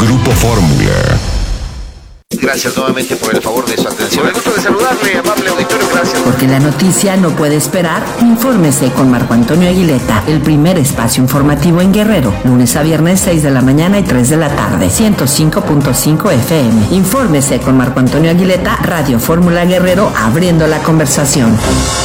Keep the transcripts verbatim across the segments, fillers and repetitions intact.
Grupo Fórmula. Gracias nuevamente por el favor de su atención. Me gusto de saludarle, amable auditorio, gracias. Porque la noticia no puede esperar, infórmese con Marco Antonio Aguileta, el primer espacio informativo en Guerrero, lunes a viernes seis de la mañana y tres de la tarde, ciento cinco punto cinco F M. Infórmese con Marco Antonio Aguileta, Radio Fórmula Guerrero, abriendo la conversación.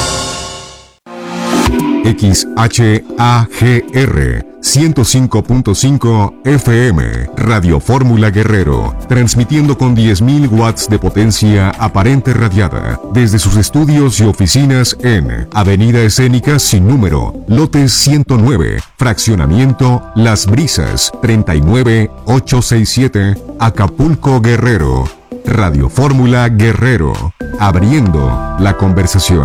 X H A G R ciento cinco punto cinco F M, Radio Fórmula Guerrero, transmitiendo con diez mil watts de potencia aparente radiada desde sus estudios y oficinas en Avenida Escénica sin número, lote ciento nueve, fraccionamiento Las Brisas, treinta y nueve mil ochocientos sesenta y siete, Acapulco, Guerrero. Radio Fórmula Guerrero, abriendo la conversación.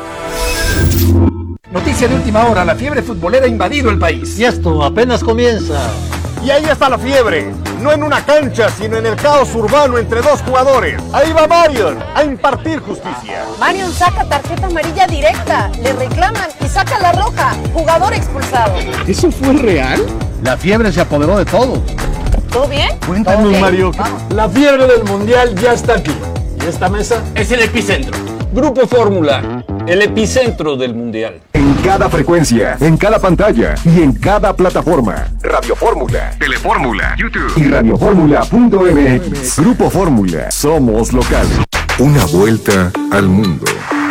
Noticia de última hora, la fiebre futbolera ha invadido el país. Y esto apenas comienza. Y ahí está la fiebre, no en una cancha, sino en el caos urbano entre dos jugadores. Ahí va Marion a impartir justicia. Marion saca tarjeta amarilla directa, le reclaman y saca la roja, jugador expulsado. ¿Eso fue real? La fiebre se apoderó de todo. ¿Todo bien? Cuéntanos, okay, Mario. Vamos. La fiebre del mundial ya está aquí. Y esta mesa es el epicentro. Grupo Fórmula, el epicentro del mundial. En cada frecuencia, en cada pantalla y en cada plataforma. Radio Fórmula, Telefórmula, YouTube y radio fórmula punto m x. Grupo Fórmula, somos locales. Una vuelta al mundo.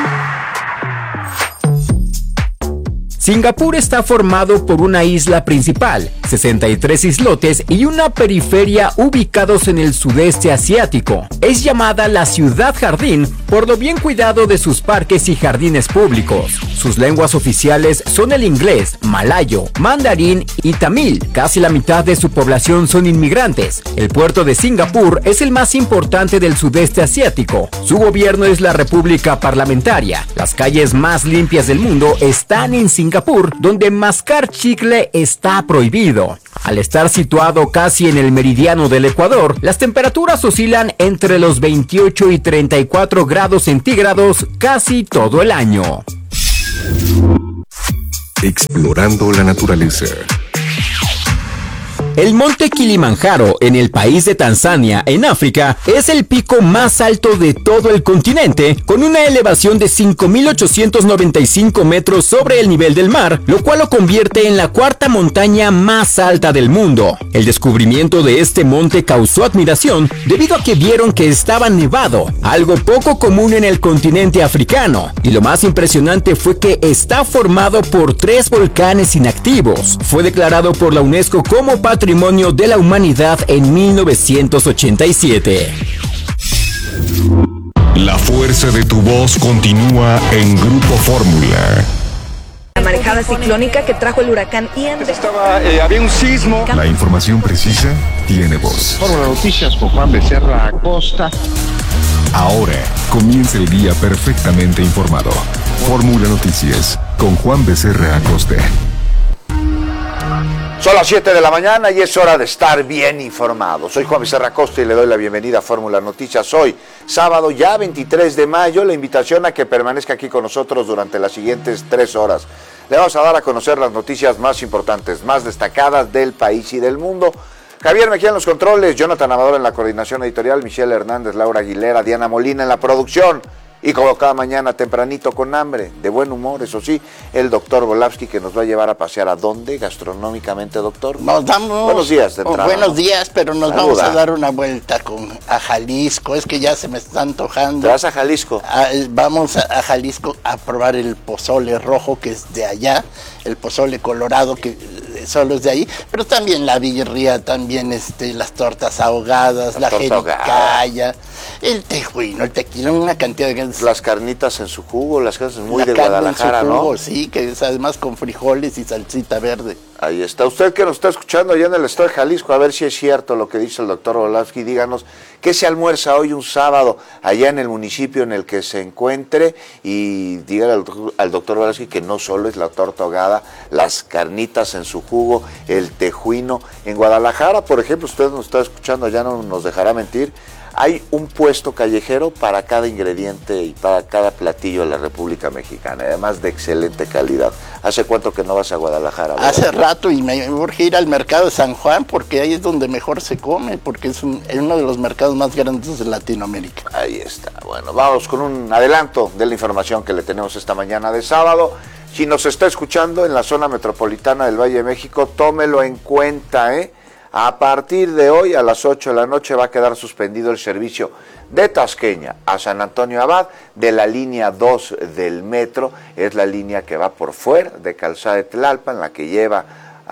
Singapur está formado por una isla principal, sesenta y tres islotes y una periferia ubicados en el sudeste asiático. Es llamada la ciudad jardín por lo bien cuidado de sus parques y jardines públicos. Sus lenguas oficiales son el inglés, malayo, mandarín y tamil. Casi la mitad de su población son inmigrantes. El puerto de Singapur es el más importante del sudeste asiático. Su gobierno es la República Parlamentaria. Las calles más limpias del mundo están en Singapur, donde mascar chicle está prohibido. Al estar situado casi en el meridiano del Ecuador, las temperaturas oscilan entre los veintiocho y treinta y cuatro grados centígrados casi todo el año. Explorando la naturaleza. El monte Kilimanjaro, en el país de Tanzania, en África, es el pico más alto de todo el continente, con una elevación de cinco mil ochocientos noventa y cinco metros sobre el nivel del mar, lo cual lo convierte en la cuarta montaña más alta del mundo. El descubrimiento de este monte causó admiración debido a que vieron que estaba nevado, algo poco común en el continente africano, y lo más impresionante fue que está formado por tres volcanes inactivos. Fue declarado por la UNESCO como Patrimonio de la Humanidad en mil novecientos ochenta y siete. La fuerza de tu voz continúa en Grupo Fórmula. La marejada ciclónica que trajo el huracán Ian. Estaba, eh, había un sismo. La información precisa tiene voz. Fórmula Noticias con Juan Becerra Acosta. Ahora comienza el día perfectamente informado. Fórmula Noticias con Juan Becerra Acosta. Son las siete de la mañana y es hora de estar bien informado. Soy Juan Becerra Acosta y le doy la bienvenida a Fórmula Noticias. Hoy, sábado ya veintitrés de mayo, la invitación a que permanezca aquí con nosotros durante las siguientes tres horas. Le vamos a dar a conocer las noticias más importantes, más destacadas del país y del mundo. Javier Mejía en los controles, Jonathan Amador en la coordinación editorial, Michelle Hernández, Laura Aguilera, Diana Molina en la producción. Y como cada mañana tempranito con hambre, de buen humor, eso sí, el doctor Volavsky que nos va a llevar a pasear a dónde gastronómicamente, doctor. Nos damos buenos días de entrada, buenos ¿no? días, pero nos Saluda. vamos a dar una vuelta con a Jalisco, es que ya se me está antojando. ¿Te vas a Jalisco? A, vamos a, a Jalisco a probar el pozole rojo que es de allá, el pozole colorado que solo es de ahí, pero también la birria, también este, las tortas ahogadas, la, la jericaya, el tejuino, el tequila, una cantidad de... Las carnitas en su jugo, las cosas muy la de carne Guadalajara, en su jugo, ¿no? Sí, que es además con frijoles y salsita verde. Ahí está. Usted que nos está escuchando allá en el estado de Jalisco, a ver si es cierto lo que dice el doctor Volavsky, díganos qué se almuerza hoy un sábado allá en el municipio en el que se encuentre y dígale al, al doctor Volavsky que no solo es la torta ahogada, las carnitas en su jugo, el tejuino. En Guadalajara, por ejemplo, usted nos está escuchando allá, no nos dejará mentir, Hay un puesto callejero para cada ingrediente y para cada platillo de la República Mexicana, además de excelente calidad. ¿Hace cuánto que no vas a Guadalajara? ¿Verdad? Hace rato, y me urge ir al mercado de San Juan porque ahí es donde mejor se come, porque es, un, es uno de los mercados más grandes de Latinoamérica. Ahí está. Bueno, vamos con un adelanto de la información que le tenemos esta mañana de sábado. Si nos está escuchando en la zona metropolitana del Valle de México, tómelo en cuenta, ¿eh? A partir de hoy, a las ocho de la noche, va a quedar suspendido el servicio de Tasqueña a San Antonio Abad de la línea dos del metro. Es la línea que va por fuera de Calzada de Tlalpan, la que lleva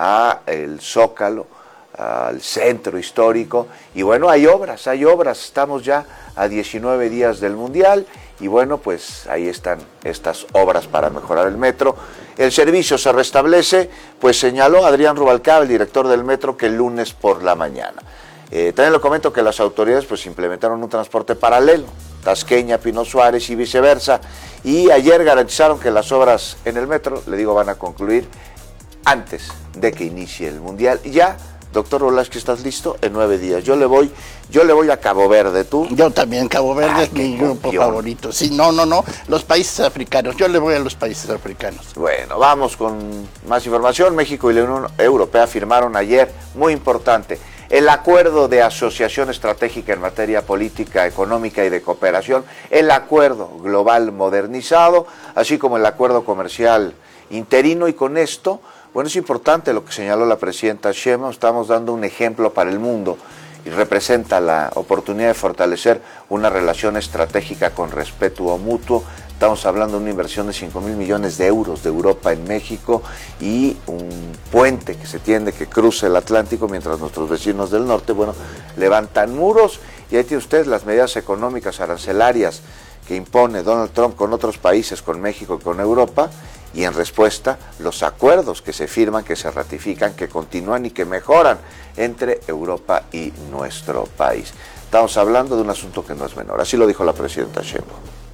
a el Zócalo, al centro histórico. Y bueno, hay obras, hay obras. Estamos ya a diecinueve días del Mundial. Y bueno, pues ahí están estas obras para mejorar el metro. El servicio se restablece, pues señaló Adrián Rubalcaba, el director del metro, que el lunes por la mañana. Eh, también le comento que las autoridades pues implementaron un transporte paralelo, Tasqueña, Pino Suárez y viceversa. Y ayer garantizaron que las obras en el metro, le digo, van a concluir antes de que inicie el Mundial. Y ya, doctor Velázquez, ¿estás listo? En nueve días. Yo le voy, yo le voy a Cabo Verde, ¿tú? Yo también, Cabo Verde Ay, es mi grupo campeón. favorito. Sí, no, no, no, los países africanos. Yo le voy a los países africanos. Bueno, vamos con más información. México y la Unión Europea firmaron ayer, muy importante, el acuerdo de asociación estratégica en materia política, económica y de cooperación, el acuerdo global modernizado, así como el acuerdo comercial interino. Y con esto, bueno, es importante lo que señaló la presidenta Sheinbaum. Estamos dando un ejemplo para el mundo y representa la oportunidad de fortalecer una relación estratégica con respeto mutuo. Estamos hablando de una inversión de cinco mil millones de euros de Europa en México y un puente que se tiende que cruce el Atlántico, mientras nuestros vecinos del norte, bueno, levantan muros. Y ahí tiene usted las medidas económicas arancelarias que impone Donald Trump con otros países, con México y con Europa. Y en respuesta, los acuerdos que se firman, que se ratifican, que continúan y que mejoran entre Europa y nuestro país. Estamos hablando de un asunto que no es menor. Así lo dijo la presidenta Sheinbaum.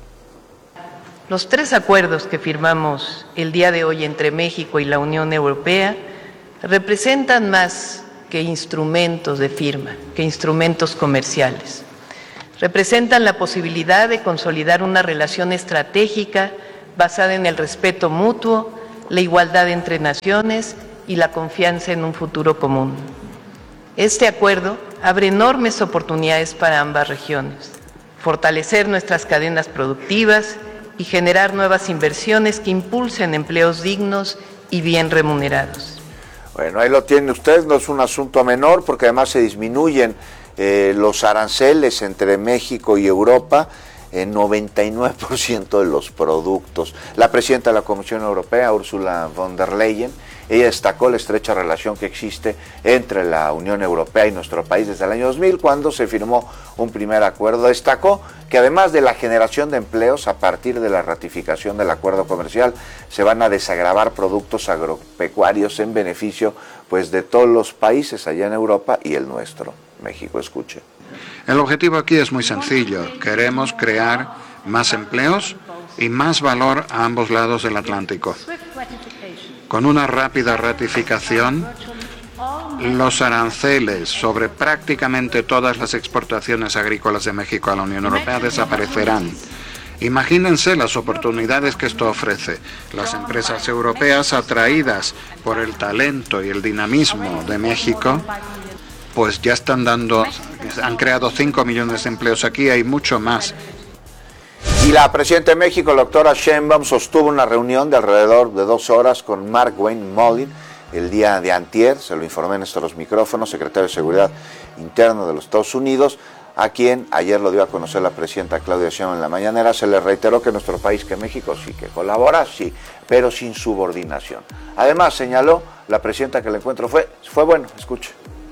Los tres acuerdos que firmamos el día de hoy entre México y la Unión Europea representan más que instrumentos de firma, que instrumentos comerciales. Representan la posibilidad de consolidar una relación estratégica basada en el respeto mutuo, la igualdad entre naciones y la confianza en un futuro común. Este acuerdo abre enormes oportunidades para ambas regiones, fortalecer nuestras cadenas productivas y generar nuevas inversiones que impulsen empleos dignos y bien remunerados. Bueno, ahí lo tiene usted, no es un asunto menor, porque además se disminuyen eh, los aranceles entre México y Europa en noventa y nueve por ciento de los productos. La presidenta de la Comisión Europea, Ursula von der Leyen, ella destacó la estrecha relación que existe entre la Unión Europea y nuestro país desde el año dos mil, cuando se firmó un primer acuerdo. Destacó que además de la generación de empleos, a partir de la ratificación del acuerdo comercial, se van a desagravar productos agropecuarios en beneficio pues de todos los países allá en Europa y el nuestro. México, escuche. El objetivo aquí es muy sencillo. Queremos crear más empleos y más valor a ambos lados del Atlántico. Con una rápida ratificación, los aranceles sobre prácticamente todas las exportaciones agrícolas de México a la Unión Europea desaparecerán. Imagínense las oportunidades que esto ofrece. Las empresas europeas, atraídas por el talento y el dinamismo de México, pues ya están dando, han creado cinco millones de empleos aquí, hay mucho más. Y la presidenta de México, la doctora Sheinbaum, sostuvo una reunión de alrededor de dos horas con Mark Wayne-Mullin el día de antier, se lo informé en estos micrófonos, secretario de Seguridad Interna de los Estados Unidos, a quien ayer lo dio a conocer la presidenta Claudia Sheinbaum en la mañanera. Se le reiteró que nuestro país, que México, sí que colabora, sí, pero sin subordinación. Además, señaló la presidenta que el encuentro fue, fue bueno, escuche.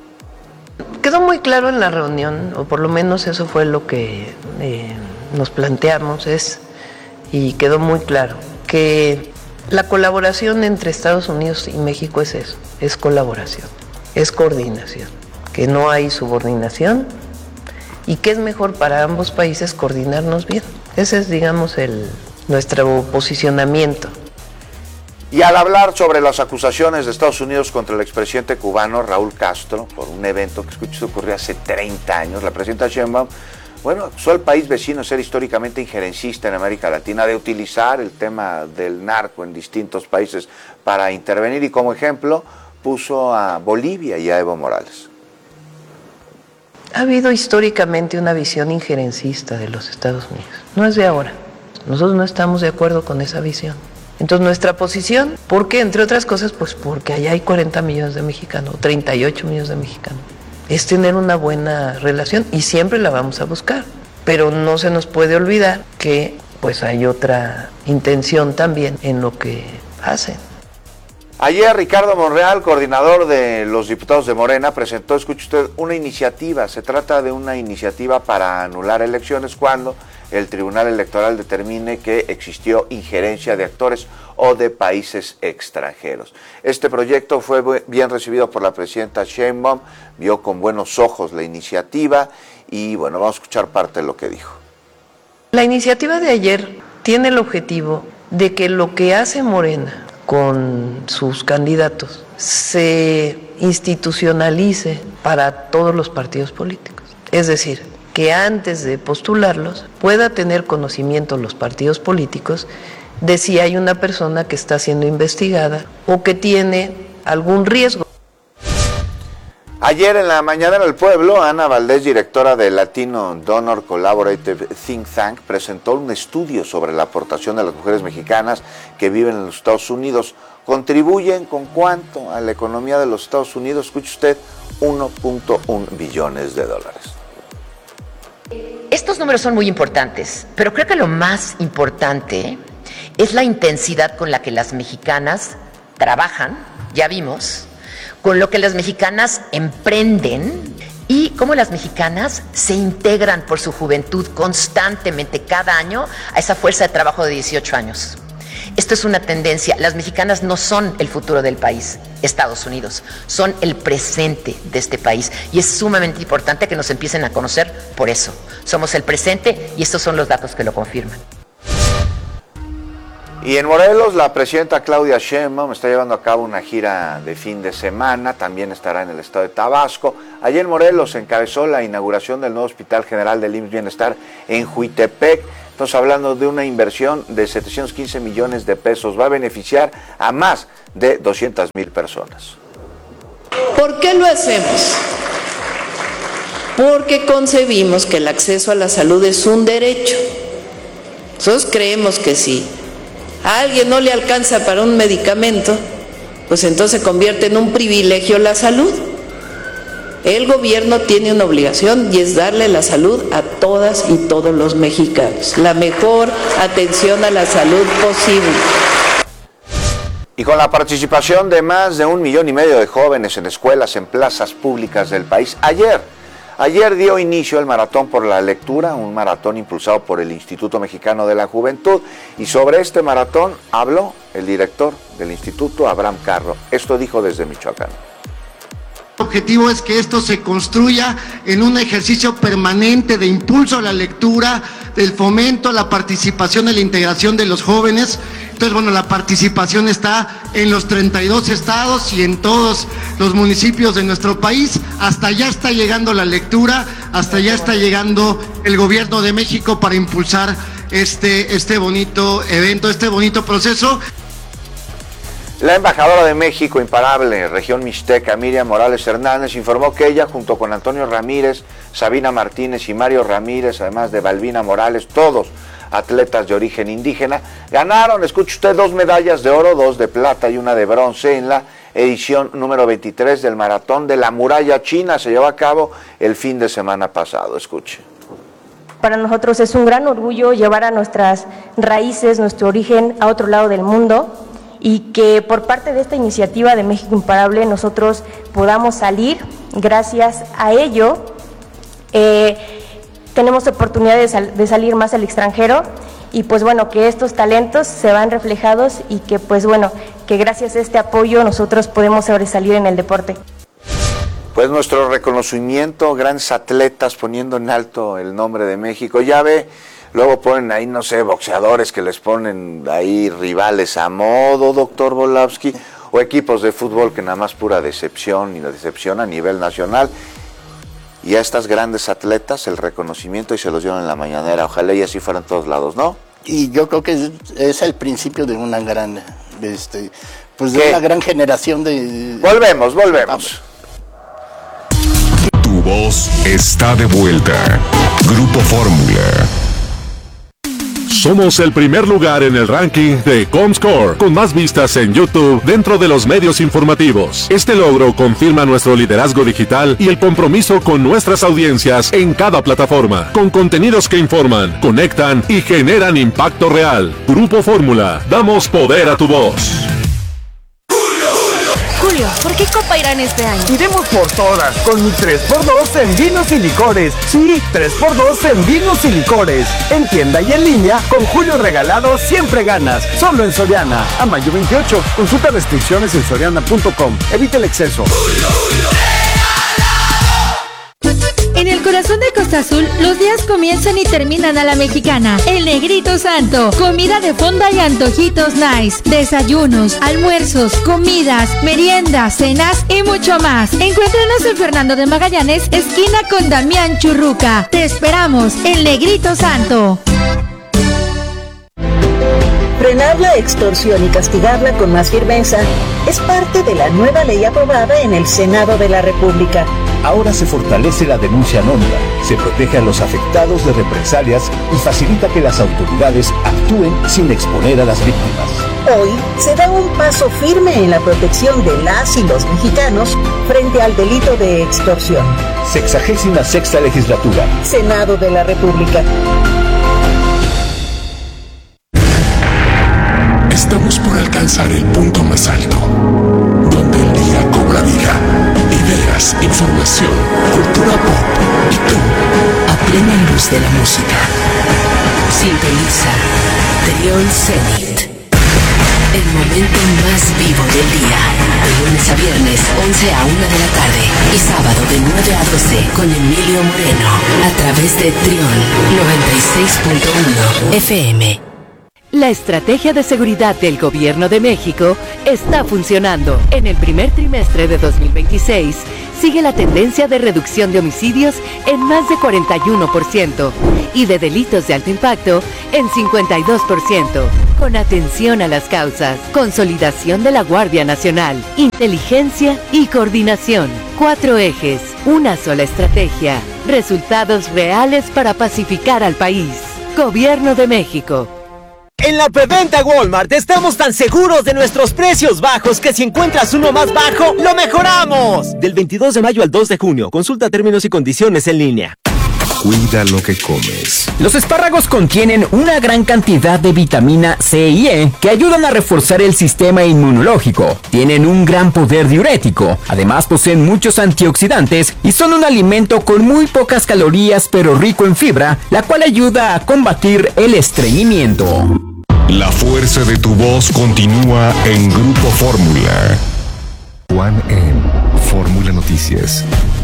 Quedó muy claro en la reunión, o por lo menos eso fue lo que eh, nos planteamos, es, y quedó muy claro, que la colaboración entre Estados Unidos y México es eso, es colaboración, es coordinación, que no hay subordinación y que es mejor para ambos países coordinarnos bien. Ese es, digamos, el, nuestro posicionamiento. Y al hablar sobre las acusaciones de Estados Unidos contra el expresidente cubano Raúl Castro por un evento que escuché ocurrió hace treinta años, la presidenta Sheinbaum bueno, acusó al país vecino ser históricamente injerencista en América Latina, de utilizar el tema del narco en distintos países para intervenir, y como ejemplo puso a Bolivia y a Evo Morales. Ha habido históricamente una visión injerencista de los Estados Unidos, no es de ahora. Nosotros no estamos de acuerdo con esa visión. Entonces nuestra posición, ¿por qué? Entre otras cosas, pues porque allá hay cuarenta millones de mexicanos, treinta y ocho millones de mexicanos. Es tener una buena relación y siempre la vamos a buscar. Pero no se nos puede olvidar que pues hay otra intención también en lo que hacen. Ayer Ricardo Monreal, coordinador de los diputados de Morena, presentó, escuche usted, una iniciativa. Se trata de una iniciativa para anular elecciones cuando el Tribunal Electoral determine que existió injerencia de actores o de países extranjeros. Este proyecto fue bien recibido por la presidenta Sheinbaum, vio con buenos ojos la iniciativa y bueno, vamos a escuchar parte de lo que dijo. La iniciativa de ayer tiene el objetivo de que lo que hace Morena con sus candidatos se institucionalice para todos los partidos políticos. Es decir, que antes de postularlos pueda tener conocimiento los partidos políticos de si hay una persona que está siendo investigada o que tiene algún riesgo. Ayer en la mañana en el pueblo, Ana Valdés, directora de Latino Donor Collaborative Think Tank, presentó un estudio sobre la aportación de las mujeres mexicanas que viven en los Estados Unidos. ¿Contribuyen con cuánto a la economía de los Estados Unidos? Escuche usted, uno punto uno billones de dólares. Estos números son muy importantes, pero creo que lo más importante es la intensidad con la que las mexicanas trabajan, ya vimos, con lo que las mexicanas emprenden y cómo las mexicanas se integran por su juventud constantemente cada año a esa fuerza de trabajo de dieciocho años. Esto es una tendencia. Las mexicanas no son el futuro del país, Estados Unidos, son el presente de este país y es sumamente importante que nos empiecen a conocer por eso. Somos el presente y estos son los datos que lo confirman. Y en Morelos, la presidenta Claudia Sheinbaum está llevando a cabo una gira de fin de semana, también estará en el estado de Tabasco. Ayer en Morelos encabezó la inauguración del nuevo Hospital General del I M S S Bienestar en Juitepec. Estamos hablando de una inversión de setecientos quince millones de pesos. Va a beneficiar a más de doscientas mil personas. ¿Por qué lo hacemos? Porque concebimos que el acceso a la salud es un derecho. Nosotros creemos que sí. A alguien no le alcanza para un medicamento, pues entonces se convierte en un privilegio la salud. El gobierno tiene una obligación y es darle la salud a todas y todos los mexicanos, la mejor atención a la salud posible. Y con la participación de más de un millón y medio de jóvenes en escuelas, en plazas públicas del país, ayer, ayer dio inicio el Maratón por la Lectura, un maratón impulsado por el Instituto Mexicano de la Juventud, y sobre este maratón habló el director del instituto, Abraham Carro. Esto dijo desde Michoacán. El objetivo es que esto se construya en un ejercicio permanente de impulso a la lectura, del fomento a la participación y la integración de los jóvenes. Entonces, bueno, la participación está en los treinta y dos estados y en todos los municipios de nuestro país. Hasta allá está llegando la lectura, hasta allá está llegando el gobierno de México para impulsar este, este bonito evento, este bonito proceso. La embajadora de México, imparable, región mixteca, Miriam Morales Hernández, informó que ella, junto con Antonio Ramírez, Sabina Martínez y Mario Ramírez, además de Balbina Morales, todos atletas de origen indígena, ganaron, escuche usted, dos medallas de oro, dos de plata y una de bronce en la edición número veintitrés del Maratón de la Muralla China. Se llevó a cabo el fin de semana pasado. Escuche. Para nosotros es un gran orgullo llevar a nuestras raíces, nuestro origen a otro lado del mundo, y que por parte de esta iniciativa de México Imparable nosotros podamos salir. Gracias a ello eh, tenemos oportunidad de, sal, de salir más al extranjero, y pues bueno, que estos talentos se van reflejados y que pues bueno, que gracias a este apoyo nosotros podemos sobresalir en el deporte. Pues nuestro reconocimiento, grandes atletas poniendo en alto el nombre de México. Ya ve, luego ponen ahí, no sé, boxeadores que les ponen ahí rivales a modo, doctor Volavsky, o equipos de fútbol que nada más pura decepción y la decepción a nivel nacional. y a estas grandes atletas el reconocimiento y se los dieron en la mañanera. Ojalá y así fueran todos lados, ¿no? Y yo creo que es, es el principio de una gran, este, pues de ¿Qué? una gran generación de... Volvemos, volvemos. Tu voz está de vuelta. Grupo Fórmula. Somos el primer lugar en el ranking de Comscore, con más vistas en YouTube dentro de los medios informativos. Este logro confirma nuestro liderazgo digital y el compromiso con nuestras audiencias en cada plataforma, con contenidos que informan, conectan y generan impacto real. Grupo Fórmula, damos poder a tu voz. Julio, ¿por qué Copa Irán este año? Iremos por todas, con mi tres por dos en vinos y licores. Sí, tres por dos en vinos y licores. En tienda y en línea, con Julio regalado siempre ganas. Solo en Soriana. A mayo veintiocho. Consulta restricciones en soriana punto com. Evita el exceso. Julio, Julio. En el corazón de Costa Azul, los días comienzan y terminan a la mexicana. El Negrito Santo. Comida de fonda y antojitos nice. Desayunos, almuerzos, comidas, meriendas, cenas y mucho más. Encuéntranos en Fernando de Magallanes, esquina con Damián Churruca. Te esperamos, El Negrito Santo. Frenar la extorsión y castigarla con más firmeza es parte de la nueva ley aprobada en el Senado de la República. Ahora se fortalece la denuncia anónima, se protege a los afectados de represalias y facilita que las autoridades actúen sin exponer a las víctimas. Hoy se da un paso firme en la protección de las y los mexicanos frente al delito de extorsión. Sexagésima sexta legislatura. Senado de la República. Estamos por alcanzar el punto más alto, donde el día cobra vida. Ideas, información, cultura pop y tú, a plena luz de la música. Sintoniza Trión Zenit. El momento más vivo del día. De lunes a viernes, once a una de la tarde. Y sábado de nueve a doce con Emilio Moreno. A través de Trión noventa y seis punto uno F M. La estrategia de seguridad del Gobierno de México está funcionando. En el primer trimestre de dos mil veintiséis, sigue la tendencia de reducción de homicidios en más de cuarenta y uno por ciento y de delitos de alto impacto en cincuenta y dos por ciento. Con atención a las causas, consolidación de la Guardia Nacional, inteligencia y coordinación. Cuatro ejes, una sola estrategia. Resultados reales para pacificar al país. Gobierno de México. En la preventa Walmart estamos tan seguros de nuestros precios bajos que si encuentras uno más bajo, ¡lo mejoramos! Del veintidós de mayo al dos de junio. Consulta términos y condiciones en línea. Cuida lo que comes. Los espárragos contienen una gran cantidad de vitamina C y E que ayudan a reforzar el sistema inmunológico. Tienen un gran poder diurético. Además poseen muchos antioxidantes y son un alimento con muy pocas calorías pero rico en fibra, la cual ayuda a combatir el estreñimiento. La fuerza de tu voz continúa en Grupo Fórmula. Juan en Fórmula Noticias.